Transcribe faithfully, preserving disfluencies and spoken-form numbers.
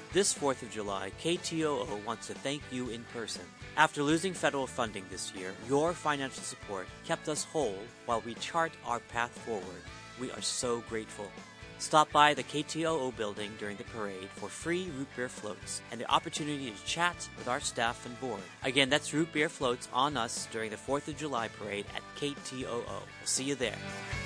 This fourth of July, K T O O wants to thank you in person. After losing federal funding this year, your financial support kept us whole while we chart our path forward. We are so grateful. Stop by the K T O O building during the parade for free root beer floats and the opportunity to chat with our staff and board. Again, that's root beer floats on us during the fourth of July parade at K T O O. We'll see you there.